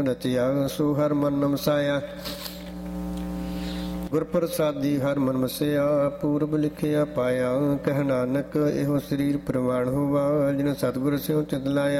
ਰਚਿਆ ਸੋ ਹਰ ਮਨ ਨਮਸਾਇਆ। ਗੁਰ ਪ੍ਰਸਾਦੀ ਹਰ ਮਨ ਵਸਿਆ ਪੂਰਬ ਲਿਖਿਆ ਪਾਇਆ। ਕਹਿ ਨਾਨਕ ਇਹੋ ਸਰੀਰ ਪ੍ਰਵਾਣ ਹੋਵਾ ਜਿਨ ਸਤਿਗੁਰ ਸਿਉ ਚਿਤ ਲਾਇਆ।